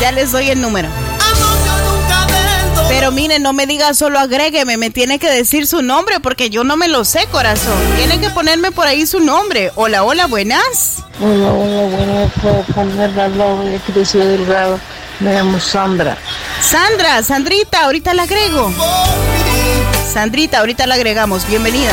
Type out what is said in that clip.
Ya les doy el número. Pero miren, no me diga solo agrégueme, me tiene que decir su nombre porque yo no me lo sé, corazón. Tiene que ponerme por ahí su nombre. Hola, hola, buenas. Hola, buenas. Puedo poner la doble Crucio Delgado. Me llamo Sandra. Sandrita, ahorita la agrego. Sandrita, ahorita la agregamos. Bienvenida.